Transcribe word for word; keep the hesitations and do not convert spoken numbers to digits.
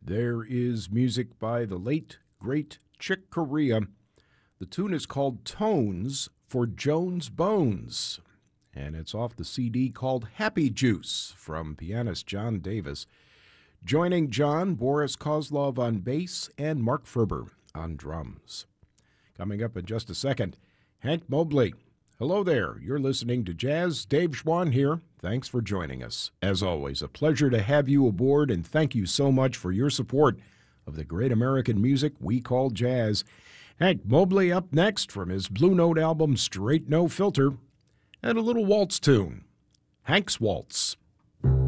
There is music by the late, great Chick Corea. The tune is called Tones for Jones Bones, and it's off the C D called Happy Juice from pianist John Davis. Joining John, Boris Kozlov on bass and Mark Ferber on drums. Coming up in just a second, Hank Mobley. Hello there. You're listening to Jazz. Dave Schwann here. Thanks for joining us. As always, a pleasure to have you aboard, and thank you so much for your support of the great American music we call jazz. Hank Mobley up next from his Blue Note album Straight No Filter, and a little waltz tune, Hank's Waltz.